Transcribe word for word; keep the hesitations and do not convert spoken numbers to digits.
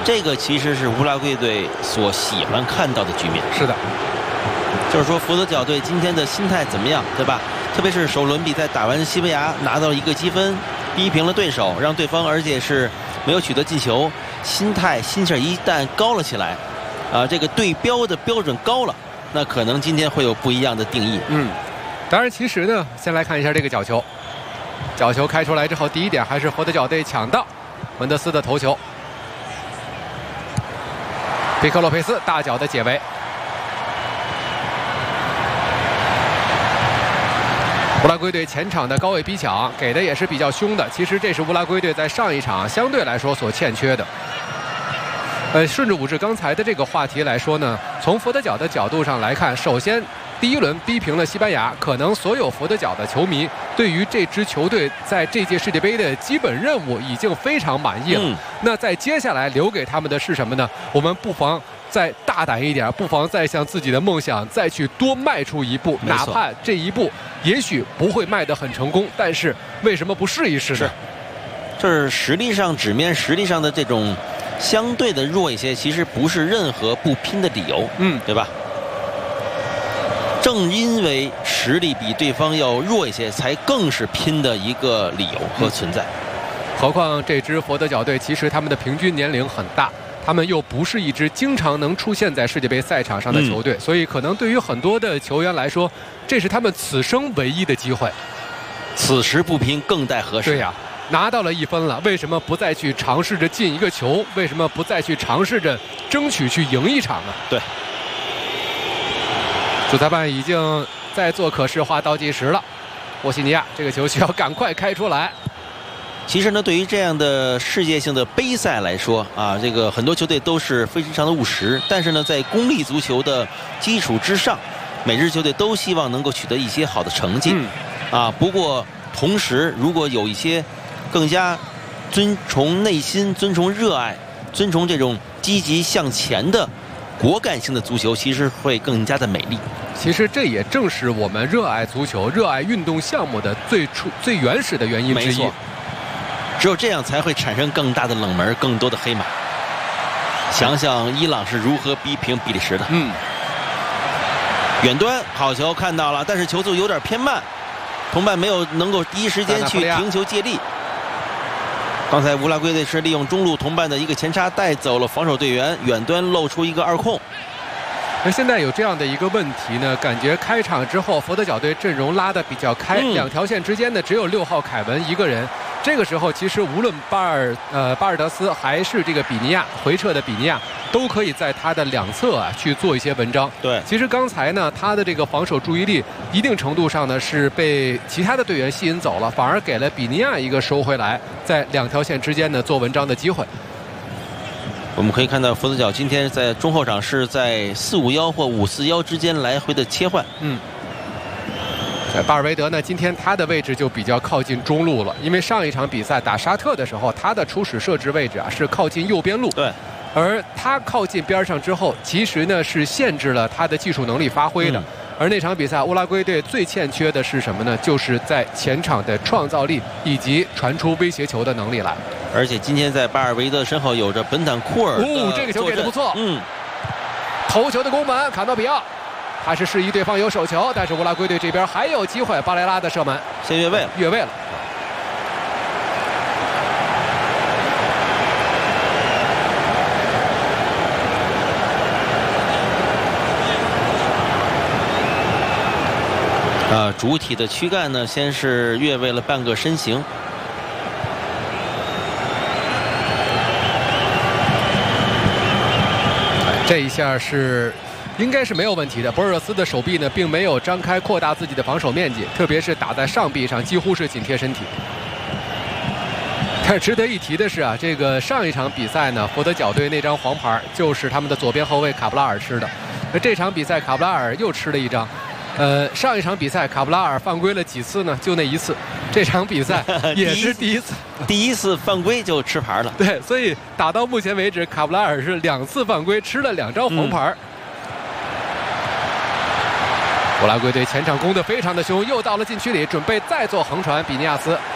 这个其实是乌拉圭队所喜欢看到的局面。 是的， 就是说佛得角队今天的心态怎么样，对吧？特别是首轮比赛打完西班牙，拿到一个积分，逼平了对手，让对方而且是没有取得进球，心态心气一旦高了起来，啊，这个对标的标准高了，那可能今天会有不一样的定义。 嗯，当然其实呢，先来看一下这个角球，角球开出来之后，第一点还是佛得角队抢到门德斯的头球，皮克洛佩斯大脚的解围。乌拉圭队前场的高位逼抢给的也是比较凶的，其实这是乌拉圭队在上一场相对来说所欠缺的。呃，顺着武志刚才的这个话题来说呢，从佛得角的角度上来看，首先第一轮逼平了西班牙，可能所有佛得角的球迷对于这支球队在这届世界杯的基本任务已经非常满意了。嗯、那在接下来留给他们的是什么呢？我们不妨再大胆一点，不妨再向自己的梦想再去多迈出一步，哪怕这一步也许不会迈得很成功，但是为什么不试一试呢？ 是，这是实力上纸面实力上的这种相对的弱一些，其实不是任何不拼的理由，嗯，对吧？正因为实力比对方要弱一些，才更是拼的一个理由和存在。 嗯、何况这支佛得角队其实他们的平均年龄很大。他们又不是一支经常能出现在世界杯赛场上的球队，嗯、所以可能对于很多的球员来说，这是他们此生唯一的机会。 此时不拼更待何时？ 对呀、啊，拿到了一分了，为什么不再去尝试着进一个球？为什么不再去尝试着争取去赢一场呢？ 对， 主裁判已经在做可视化倒计时了。波西尼亚这个球需要赶快开出来。 其实呢，对于这样的世界性的杯赛来说啊，这个很多球队都是非常的务实。但是呢，在功利足球的基础之上，每支球队都希望能够取得一些好的成绩。嗯、啊，不过同时，如果有一些更加遵从内心、遵从热爱、遵从这种积极向前的果敢性的足球，其实会更加的美丽。 其实这也正是我们热爱足球、热爱运动项目的最初、最原始的原因之一。 只有这样才会产生更大的冷门，更多的黑马。想想伊朗是如何逼平比利时的。嗯，远端好球看到了，但是球速有点偏慢，同伴没有能够第一时间去停球借力。刚才乌拉圭队是利用中路同伴的一个前插带走了防守队员，远端露出一个二空。 那现在有这样的一个问题呢，感觉开场之后佛得角队阵容拉得比较开，嗯、两条线之间呢只有六号凯文一个人。这个时候其实无论巴尔呃巴尔德斯还是这个比尼亚回撤的比尼亚，都可以在他的两侧啊去做一些文章。 对， 其实刚才呢他的这个防守注意力一定程度上呢是被其他的队员吸引走了，反而给了比尼亚一个收回来，在两条线之间呢做文章的机会。 我们可以看到佛得角今天在中后场是在四五幺或五四幺之间来回的切换。嗯。 巴尔维德呢，今天他的位置就比较靠近中路了，因为上一场比赛打沙特的时候，他的初始设置位置啊是靠近右边路。 对。 而他靠近边上之后，其实呢是限制了他的技术能力发挥的。嗯、而那场比赛，乌拉圭队最欠缺的是什么呢？就是在前场的创造力以及传出威胁球的能力来。 而且今天在巴尔维德身后有着本坦库尔。 哦，这个球给的不错。嗯。头球的攻门，卡诺比奥。他是示意对方有手球，但是乌拉圭队这边还有机会，巴雷拉的射门先越位了， 越位了。 啊，主体的躯干呢，先是越位了半个身形。 这一下是。应该是没有问题的。博尔热斯的手臂呢，并没有张开扩大自己的防守面积，特别是打在上臂上，几乎是紧贴身体。但是值得一提的是啊，这个上一场比赛呢，佛得角队那张黄牌就是他们的左边后卫卡布拉尔吃的。那这场比赛卡布拉尔又吃了一张。呃，上一场比赛卡布拉尔犯规了几次呢？就那一次。这场比赛也是第一次， 第一次犯规就吃牌了。 对，所以打到目前为止，卡布拉尔是两次犯规，吃了两张红牌。嗯乌拉圭队前场攻得非常的凶，又到了禁区里，准备再做横传。比尼亚斯